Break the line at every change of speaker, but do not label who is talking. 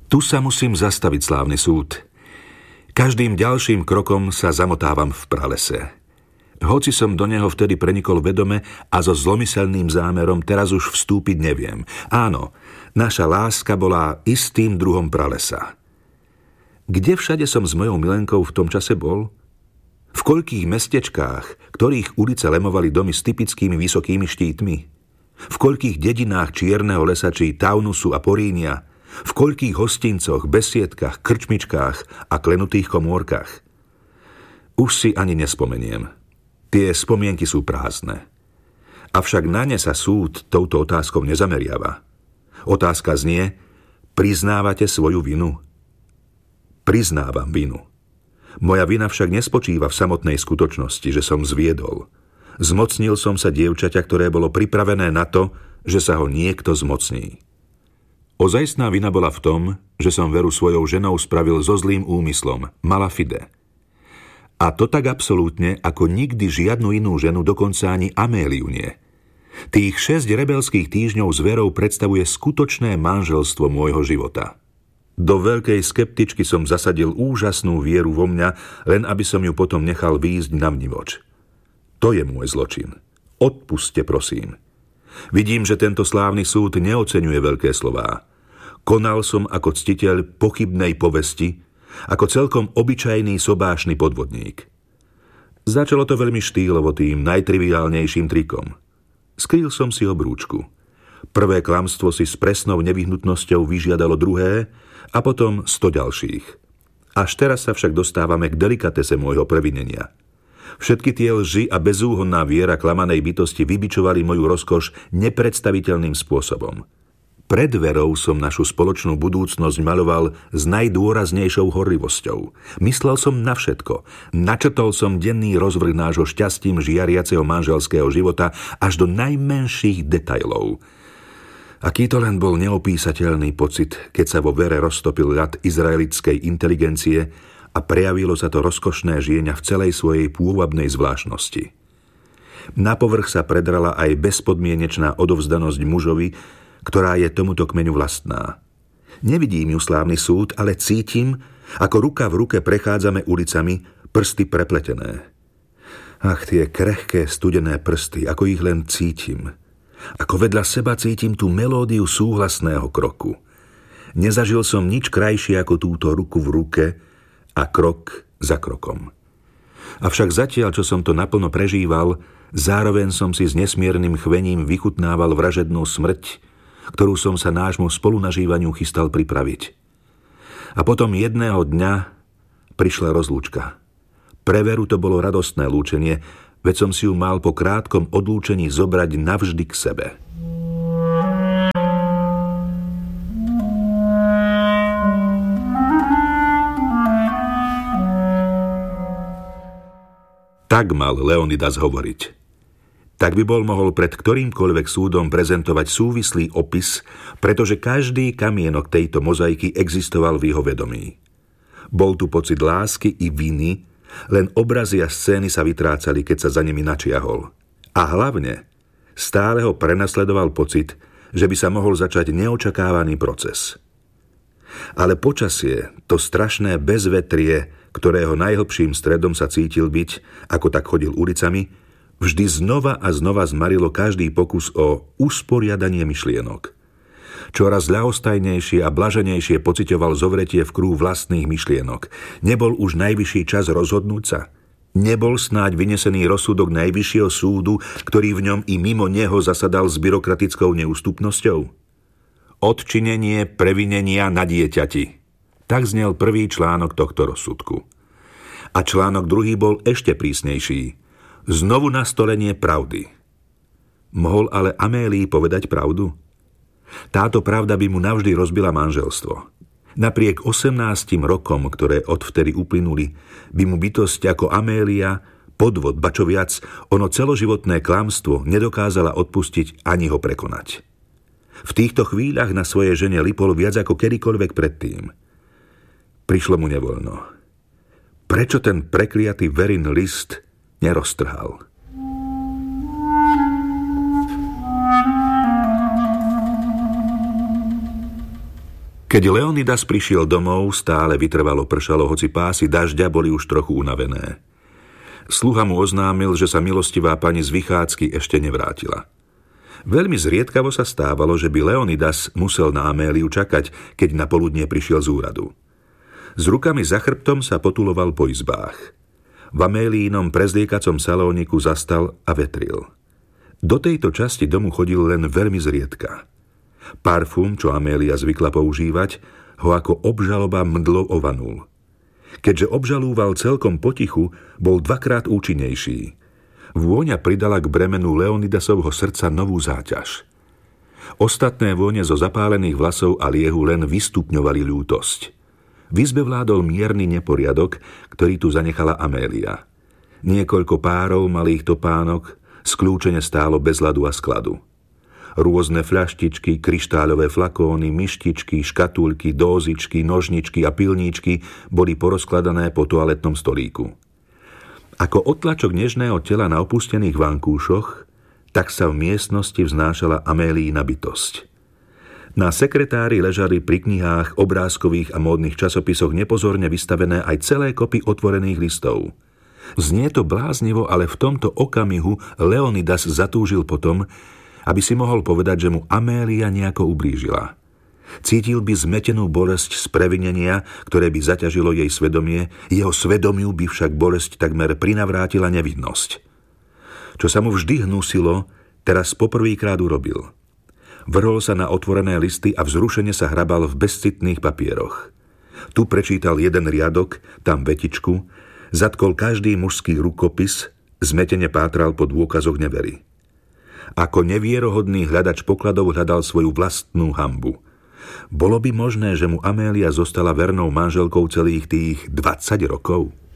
Tu sa musím zastaviť, slávny súd. Každým ďalším krokom sa zamotávam v pralese. Hoci som do neho vtedy prenikol vedome a so zlomyselným zámerom, teraz už vstúpiť neviem. Áno, naša láska bola istým druhom pralesa. Kde všade som s mojou milenkou v tom čase bol? V koľkých mestečkách, ktorých ulice lemovali domy s typickými vysokými štítmi? V koľkých dedinách Čierneho lesa či Taunusu a Porínia? V koľkých hostincoch, besiedkach, krčmičkách a klenutých komórkach? Už si ani nespomeniem. Tie spomienky sú prázdne. Avšak na ne sa súd touto otázkou nezameriava. Otázka znie: priznávate svoju vinu? Priznávam vinu. Moja vina však nespočíva v samotnej skutočnosti, že som zviedol. Zmocnil som sa dievčaťa, ktoré bolo pripravené na to, že sa ho niekto zmocní. Ozajstná vina bola v tom, že som Veru svojou ženou spravil so zlým úmyslom, mala fide. A to tak absolútne, ako nikdy žiadnu inú ženu, dokonca ani Améliu nie. Tých 6 rebelských týždňov s Verou predstavuje skutočné manželstvo môjho života. Do veľkej skeptičky som zasadil úžasnú vieru vo mňa, len aby som ju potom nechal výjsť na vnivoč. To je môj zločin. Odpusťte, prosím. Vidím, že tento slávny súd neoceňuje veľké slová. Konal som ako ctiteľ pochybnej povesti, ako celkom obyčajný sobášny podvodník. Začalo to veľmi štýlovo tým najtriviálnejším trikom. Skrýl som si obrúčku. Prvé klamstvo si s presnou nevyhnutnosťou vyžiadalo druhé a potom 100 ďalších. Až teraz sa však dostávame k delikatese môjho previnenia. Všetky tie lži a bezúhonná viera klamanej bytosti vybičovali moju rozkoš nepredstaviteľným spôsobom. Pred Verou som našu spoločnú budúcnosť maľoval s najdôraznejšou horlivosťou. Myslel som na všetko. Načrtol som denný rozvrh nášho šťastím žiariaceho manželského života až do najmenších detailov. Aký to len bol neopísateľný pocit, keď sa vo Vere roztopil ľad izraelitskej inteligencie a prejavilo sa to rozkošné žienia v celej svojej pôvabnej zvláštnosti. Na povrch sa predrala aj bezpodmienečná odovzdanosť mužovi, ktorá je tomuto kmeňu vlastná. Nevidím ju, slávny súd, ale cítim, ako ruka v ruke prechádzame ulicami, prsty prepletené. Ach, tie krehké, studené prsty, ako ich len cítim. Ako vedľa seba cítim tú melódiu súhlasného kroku. Nezažil som nič krajšie ako túto ruku v ruke a krok za krokom. Avšak zatiaľ, čo som to naplno prežíval, zároveň som si s nesmiernym chvením vychutnával vražednú smrť, ktorú som sa nášmu spolunažívaniu chystal pripraviť. A potom jedného dňa prišla rozlúčka. Pre Veru to bolo radostné lúčenie, veď som si ju mal po krátkom odlúčení zobrať navždy k sebe. Tak mal Leonidas hovoriť. Tak by bol mohol pred ktorýmkoľvek súdom prezentovať súvislý opis, pretože každý kamienok tejto mozaiky existoval v jeho vedomí. Bol tu pocit lásky i viny, len obrazy a scény sa vytrácali, keď sa za nimi načiahol. A hlavne stále ho prenasledoval pocit, že by sa mohol začať neočakávaný proces. Ale počasie, to strašné bezvetrie, ktorého najhlbším stredom sa cítil byť, ako tak chodil ulicami, vždy znova a znova zmarilo každý pokus o usporiadanie myšlienok. Čoraz ľahostajnejšie a blaženejšie pociťoval zovretie v krúhu vlastných myšlienok. Nebol už najvyšší čas rozhodnúť sa? Nebol snáď vynesený rozsudok najvyššieho súdu, ktorý v ňom i mimo neho zasadal s byrokratickou neústupnosťou? Odčinenie previnenia na dieťati. Tak znel prvý článok tohto rozsudku. A článok druhý bol ešte prísnejší. Znovu nastolenie pravdy. Mohol ale Amélii povedať pravdu? Táto pravda by mu navždy rozbila manželstvo. Napriek 18 rokom, ktoré odvtedy uplynuli, by mu bytosť ako Amélia, podvod, ba čo viac, ono celoživotné klamstvo nedokázala odpustiť ani ho prekonať. V týchto chvíľach na svojej žene lipol viac ako kedykoľvek predtým. Prišlo mu nevoľno. Prečo ten prekliatý Verin list neroztrhal? Keď Leonidas prišiel domov, stále vytrvalo pršalo, hoci pásy dažďa boli už trochu unavené. Sluha mu oznámil, že sa milostivá pani z vychádzky ešte nevrátila. Veľmi zriedkavo sa stávalo, že by Leonidas musel na Améliu čakať, keď na poludnie prišiel z úradu. S rukami za chrbtom sa potuloval po izbách. V Amélínom prezliekacom salóniku zastal a vetril. Do tejto časti domu chodil len veľmi zriedka. Parfum, čo Amélia zvykla používať, ho ako obžaloba mdlo ovanul. Keďže obžalúval celkom potichu, bol dvakrát účinnejší. Vôňa pridala k bremenu Leonidasovho srdca novú záťaž. Ostatné vône zo zapálených vlasov a liehu len vystupňovali ľútosť. V izbe vládol mierny neporiadok, ktorý tu zanechala Amélia. Niekoľko párov malých topánok skľúčene stálo bez ľadu a skladu. Rôzne fľaštičky, kryštáľové flakóny, myštičky, škatulky, dózičky, nožničky a pilníčky boli porozkladané po toaletnom stolíku. Ako odtlačok nežného tela na opustených vankúšoch, tak sa v miestnosti vznášala Amélína bytosť. Na sekretári ležali pri knihách, obrázkových a módnych časopisoch nepozorne vystavené aj celé kopy otvorených listov. Znie to bláznivo, ale v tomto okamihu Leonidas zatúžil potom, aby si mohol povedať, že mu Amélia nejako ublížila. Cítil by zmetenú bolesť z previnenia, ktoré by zaťažilo jej svedomie, jeho svedomiu by však bolesť takmer prinavrátila nevinnosť. Čo sa mu vždy hnusilo, teraz poprvýkrát urobil. Vrhol sa na otvorené listy a vzrušene sa hrabal v bezcitných papieroch. Tu prečítal jeden riadok, tam vetičku, zatkol každý mužský rukopis, zmetene pátral po dôkazoch nevery. Ako nevierohodný hľadač pokladov hľadal svoju vlastnú hanbu. Bolo by možné, že mu Amélia zostala vernou manželkou celých tých 20 rokov?